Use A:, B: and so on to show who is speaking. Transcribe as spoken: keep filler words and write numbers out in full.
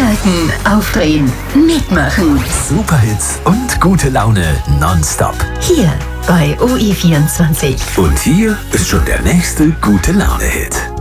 A: Einschalten, aufdrehen, mitmachen.
B: Superhits und gute Laune nonstop.
A: Hier bei O E vierundzwanzig.
B: Und hier ist schon der nächste gute Laune-Hit.